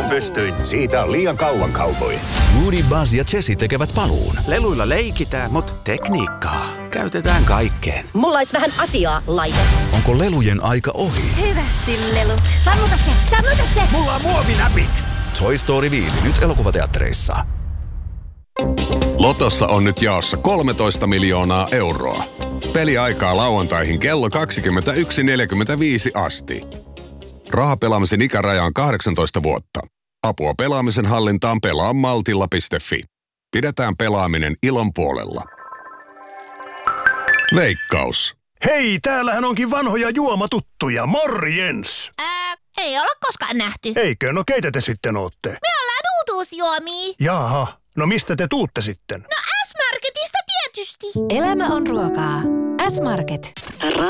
pystyin. Siitä on liian kauan cowboy. Woody, Buzz ja Jessie tekevät paluun. Leluilla leikitään, mutta tekniikkaa käytetään kaikkeen. Mulla olisi vähän asiaa, laite. Onko lelujen aika ohi? Hyvästi, lelut. Sammuta se! Mulla on muovinäpit. Toy Story 5 nyt elokuvateattereissa. Lotossa on nyt jaossa 13 miljoonaa euroa. Peliaikaa lauantaihin kello 21.45 asti. Rahapelaamisen ikäraja on 18 vuotta. Apua pelaamisen hallintaan pelaa maltilla.fi. Pidetään pelaaminen ilon puolella. Veikkaus. Hei, täällähän onkin vanhoja juomatuttuja. Morjens! Ei olla koskaan nähty. Eikö? No keitä te sitten ootte? Me ollaan uutuusjuomia. Jaha, no mistä te tuutte sitten? No S-Marketista tietysti. Elämä on ruokaa. S-Market.